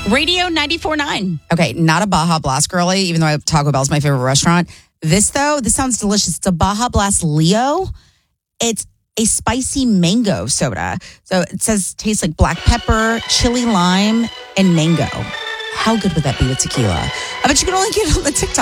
Radio 94.9. Okay, not a Baja Blast girly, even though Taco Bell's my favorite restaurant. This sounds delicious. It's a Baja Blast Leo. It's a spicy mango soda. So it tastes like black pepper, chili lime, and mango. How good would that be with tequila? I bet you can only get it on the TikTok.